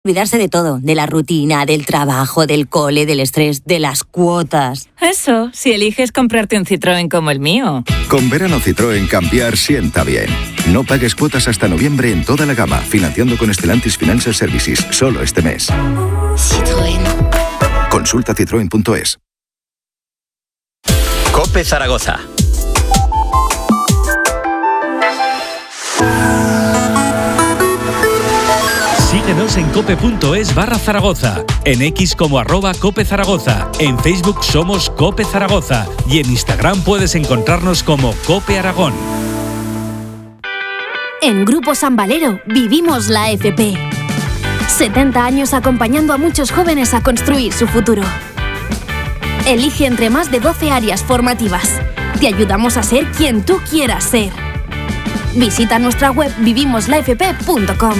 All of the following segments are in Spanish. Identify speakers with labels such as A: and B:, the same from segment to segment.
A: Olvidarse de todo, de la rutina, del trabajo, del cole, del estrés, de las cuotas.
B: Eso, si eliges comprarte un Citroën como el mío.
C: Con verano Citroën cambiar sienta bien. No pagues cuotas hasta noviembre en toda la gama, financiando con Stellantis Financial Services, solo este mes.
D: Citroën.
C: Consulta citroen.es.
E: COPE Zaragoza.
F: Síguenos en cope.es/Zaragoza, en X como @Cope Zaragoza, en Facebook somos Cope Zaragoza y en Instagram puedes encontrarnos como Cope Aragón.
G: En Grupo San Valero vivimos la FP. 70 años acompañando a muchos jóvenes a construir su futuro. Elige entre más de 12 áreas formativas. Te ayudamos a ser quien tú quieras ser. Visita nuestra web vivimoslafp.com.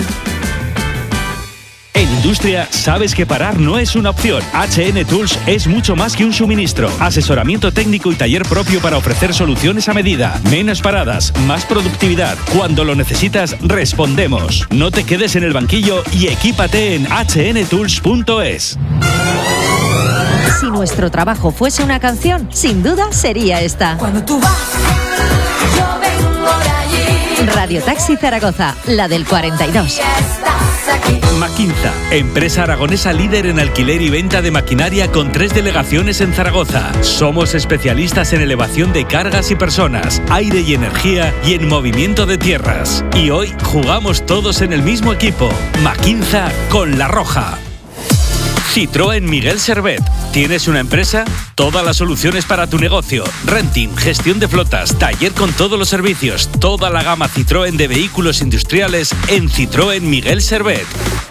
F: En industria, sabes que parar no es una opción. HN Tools es mucho más que un suministro. Asesoramiento técnico y taller propio para ofrecer soluciones a medida. Menos paradas, más productividad. Cuando lo necesitas, respondemos. No te quedes en el banquillo y equípate en hnTools.es.
H: Si nuestro trabajo fuese una canción, sin duda sería esta.
I: Cuando tú vas, yo vengo de allí.
H: Radio Taxi Zaragoza, la del 42.
F: Maquinza, empresa aragonesa líder en alquiler y venta de maquinaria con 3 delegaciones en Zaragoza. Somos especialistas en elevación de cargas y personas, aire y energía y en movimiento de tierras. Y hoy jugamos todos en el mismo equipo. Maquinza con La Roja. Citroën Miguel Servet. ¿Tienes una empresa? Todas las soluciones para tu negocio. Renting, gestión de flotas, taller con todos los servicios. Toda la gama Citroën de vehículos industriales en Citroën Miguel Servet.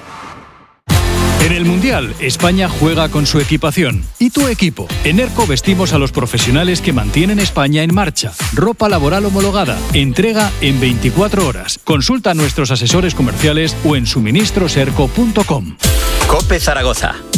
J: En el Mundial, España juega con su equipación. ¿Y tu equipo? En ERCO vestimos a los profesionales que mantienen España en marcha. Ropa laboral homologada. Entrega en 24 horas. Consulta a nuestros asesores comerciales o en suministroserco.com.
E: COPE Zaragoza.